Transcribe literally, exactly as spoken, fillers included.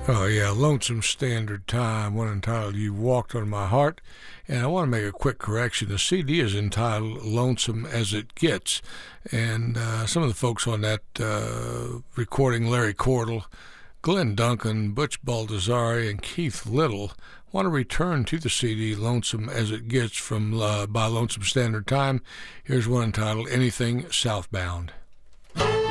Oh, yeah, Lonesome Standard Time, one entitled You Walked on My Heart. And I want to make a quick correction. The C D is entitled Lonesome as It Gets. And uh, some of the folks on that uh, recording, Larry Cordell, Glenn Duncan, Butch Baldassare, and Keith Little, want to return to the C D Lonesome as It Gets from uh, by Lonesome Standard Time. Here's one entitled Anything Southbound.